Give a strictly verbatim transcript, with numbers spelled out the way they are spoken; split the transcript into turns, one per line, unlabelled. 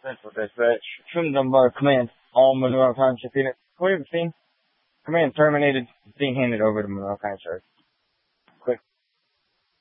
Central Dispatch. Trim Dunbar Command. All Monroe Township units. Clear the scene. Command terminated. Being handed over to Monroe County Sheriff.